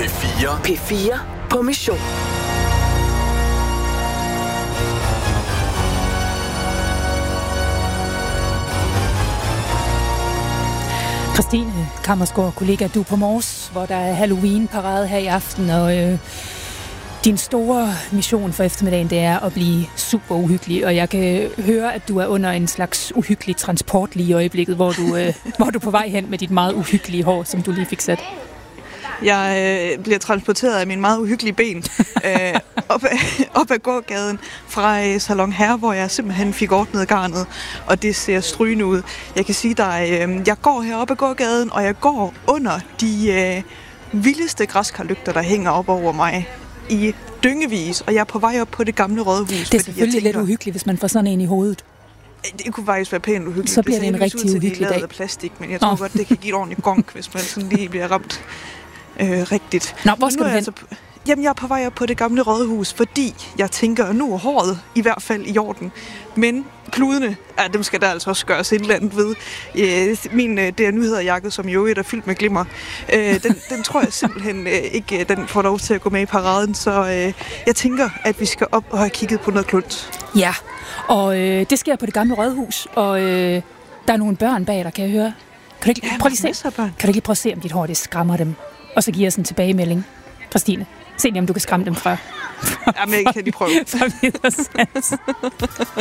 P4. P4 på mission. Christine Kammersgaard, kollega, du på Mors, hvor der er Halloween-parade her i aften, og din store mission for eftermiddagen, det er at blive super uhyggelig, og jeg kan høre, at du er under en slags uhyggelig transport lige i øjeblikket, hvor du er på vej hen med dit meget uhyggelige hår, som du lige fik sat. Jeg bliver transporteret af mine meget uhyggelige ben op ad gågaden fra Salon Herre, hvor jeg simpelthen fik ordnet garnet, og det ser strygende ud. Jeg kan sige dig, jeg går heroppe ad gågaden, og jeg går under de vildeste græskarlygter, der hænger op over mig i dyngevis, og jeg er på vej op på det gamle rådhus. Det er selvfølgelig lidt uhyggeligt, hvis man får sådan en i hovedet. Det kunne faktisk være pænt uhyggeligt. Så bliver det en rigtig uhyggelig dag. Af plastik, men jeg tror godt, det kan give et ordentligt gonk, hvis man sådan lige bliver ramt rigtigt. Nå, hvor skal du hen? Jamen, jeg er på vej op på det gamle rådhus, fordi jeg tænker, at nu er håret i hvert fald i orden. Men kludene, dem skal der altså også gøres et eller andet ved. Min DR Nyheder-jakke, som jo er fyldt med glimmer, den tror jeg simpelthen ikke, den får lov til at gå med i paraden. Så jeg tænker, at vi skal op og have kigget på noget klunt. Ja, og det sker på det gamle rådhus, og der er nogle børn bag dig, kan jeg høre. Kan du ikke lige prøve at se, om dit hår det skræmmer dem? Og så giver os en tilbagemelding. Christine, se lige, om du kan skræmme dem fra. Jamen, jeg kan lige prøve.